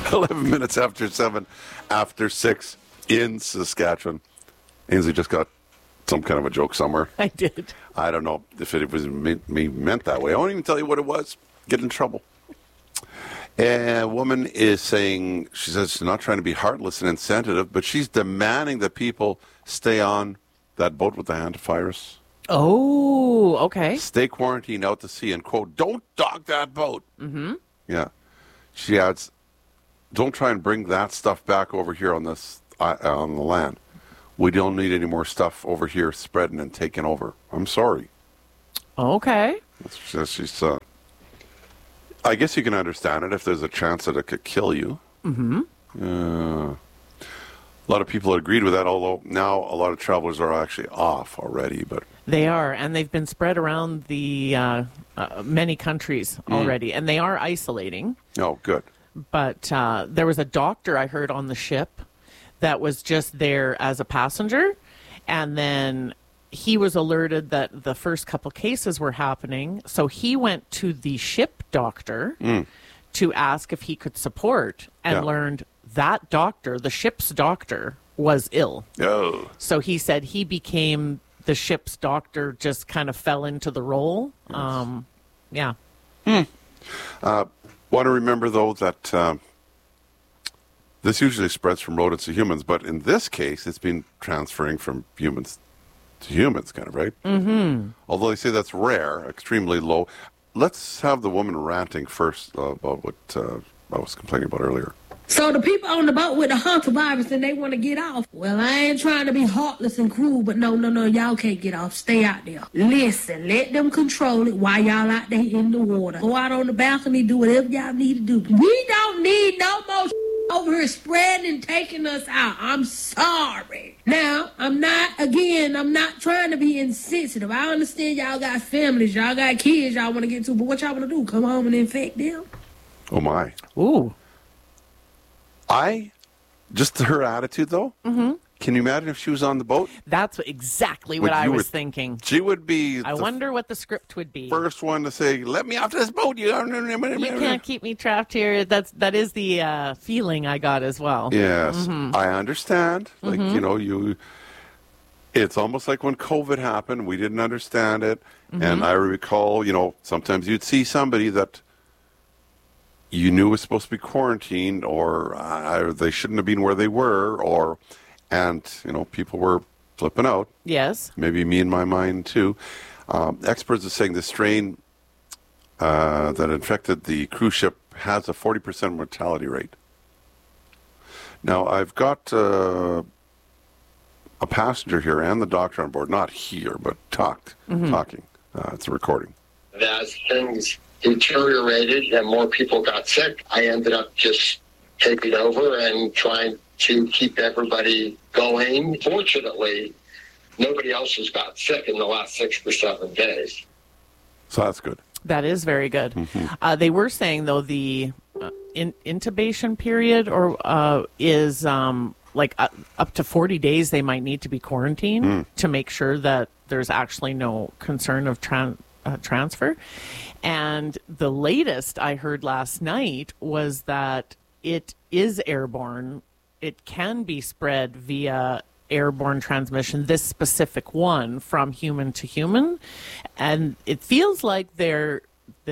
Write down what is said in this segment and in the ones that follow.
11 minutes after 7, after 6 in Saskatchewan. Ainsley just got some kind of a joke somewhere. I did. I don't know if it was meant that way. I won't even tell you what it was. Get in trouble. A woman is saying, she says she's not trying to be heartless and insensitive, but she's demanding that people stay on that boat with the hantavirus. Oh, okay. Stay quarantined out to sea and, quote, don't dock that boat. Mm-hmm. Yeah. She adds, don't try and bring that stuff back over here on this on the land. We don't need any more stuff over here spreading and taking over. I'm sorry. Okay. She's, I guess you can understand it if there's a chance that it could kill you. Mm-hmm. A lot of people agreed with that, although now a lot of travelers are actually off already. But they are, and they've been spread around the many countries already, and they are isolating. Oh, good. But there was a doctor I heard on the ship that was just there as a passenger, and then he was alerted that the first couple cases were happening, so he went to the ship doctor to ask if he could support, and learned that doctor, the ship's doctor, was ill. Oh. So he said he became the ship's doctor, just kind of fell into the role. Yes. Want to remember, though, that this usually spreads from rodents to humans, but in this case, it's been transferring from humans to humans, kind of, right? Mm-hmm. Although they say that's rare, extremely low. Let's have the woman ranting first about what I was complaining about earlier. So the people on the boat with the hantavirus and they want to get off. Well, I ain't trying to be heartless and cruel, but no, y'all can't get off. Stay out there. Listen, let them control it while y'all out there in the water. Go out on the balcony, do whatever y'all need to do. We don't need no more over here spreading and taking us out. I'm sorry. Now, I'm not trying to be insensitive. I understand y'all got families, y'all got kids y'all want to get to, but what y'all want to do? Come home and infect them? Oh, my. Ooh. Just her attitude, though, can you imagine if she was on the boat? That's exactly what I was thinking. She would be I wonder what the script would be. First one to say, let me off this boat. You can't keep me trapped here. That is the feeling I got as well. Yes, I understand. Like, it's almost like when COVID happened, we didn't understand it. And I recall, sometimes you'd see somebody that you knew was supposed to be quarantined, or they shouldn't have been where they were, and people were flipping out. Yes. Maybe me in my mind too. Experts are saying the strain that infected the cruise ship has a 40% mortality rate. Now, I've got a passenger here and the doctor on board, not here, but talking. It's a recording. As things deteriorated and more people got sick, I ended up just taking over and trying to keep everybody going. Fortunately, nobody else has got sick in the last 6 or 7 days. So that's good. That is very good. They were saying, though, the intubation period is up to 40 days they might need to be quarantined to make sure that there's actually no concern of transfer. And the latest I heard last night was that it is airborne. It can be spread via airborne transmission, this specific one, from human to human. And it feels like the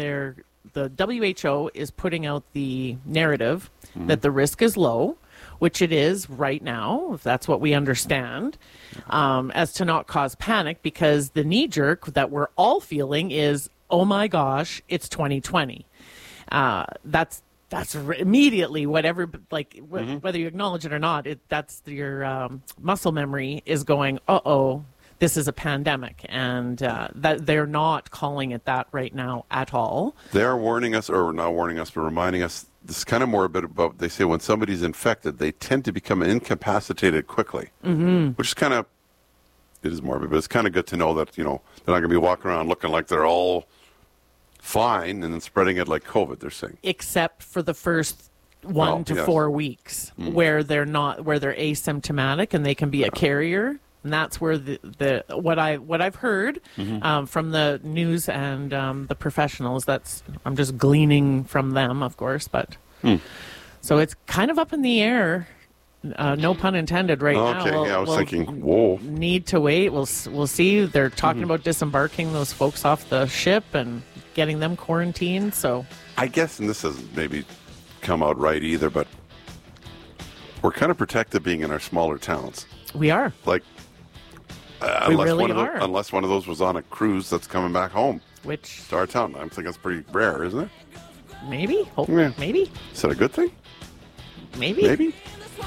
WHO is putting out the narrative that the risk is low, which it is right now, if that's what we understand, as to not cause panic, because the knee-jerk that we're all feeling is, oh my gosh, it's 2020. That's immediately whatever, whether you acknowledge it or not, that's your muscle memory is going, uh-oh, this is a pandemic. And that they're not calling it that right now at all. They're warning us, or not warning us, but reminding us, this is kind of more a bit about, they say when somebody's infected, they tend to become incapacitated quickly, which is kind of, it is morbid, but it's kind of good to know that, they're not going to be walking around looking like they're all fine and then spreading it like COVID, they're saying. Except for the first 1 to 4 weeks where they're asymptomatic and they can be a carrier. And that's where what I've heard from the news and the professionals. I'm just gleaning from them, of course. But So it's kind of up in the air. No pun intended right now. Okay, I was thinking, whoa. Need to wait. We'll see. They're talking about disembarking those folks off the ship and getting them quarantined. So I guess, and this doesn't maybe come out right either, but we're kind of protected being in our smaller towns. we are. Like, We really are. Unless one of those was on a cruise that's coming back home Which to our town. I think that's pretty rare, isn't it? maybe, Yeah. maybe, Is that a good thing? maybe. Maybe.